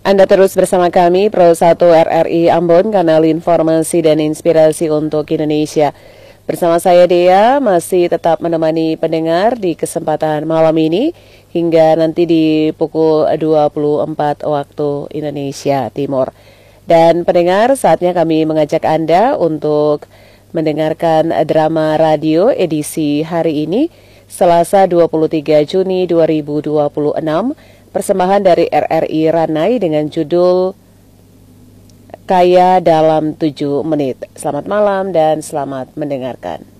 Anda terus bersama kami, Pro 1 RRI Ambon, kanal informasi dan inspirasi untuk Indonesia. Bersama saya Dea, masih tetap menemani pendengar di kesempatan malam ini hingga nanti di pukul 24 waktu Indonesia Timur. Dan pendengar, saatnya kami mengajak Anda untuk mendengarkan drama radio edisi hari ini, Selasa 23 Juni 2026, persembahan dari RRI Ranai dengan judul Kaya dalam 7 menit. Selamat malam dan selamat mendengarkan.